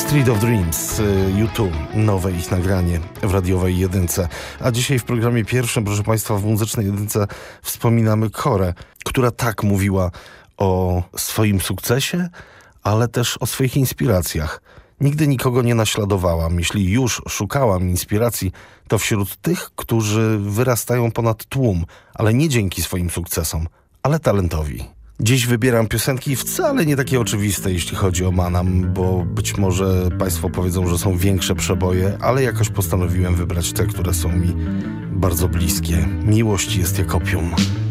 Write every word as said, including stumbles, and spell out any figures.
Street of Dreams, U dwa, nowe ich nagranie w radiowej jedynce. A dzisiaj w programie pierwszym, proszę Państwa, w muzycznej jedynce wspominamy Korę, która tak mówiła o swoim sukcesie, ale też o swoich inspiracjach. Nigdy nikogo nie naśladowałam. Jeśli już szukałam inspiracji, to wśród tych, którzy wyrastają ponad tłum, ale nie dzięki swoim sukcesom, ale talentowi. Dziś wybieram piosenki wcale nie takie oczywiste, jeśli chodzi o Manam, bo być może Państwo powiedzą, że są większe przeboje, ale jakoś postanowiłem wybrać te, które są mi bardzo bliskie. Miłość jest jak opium.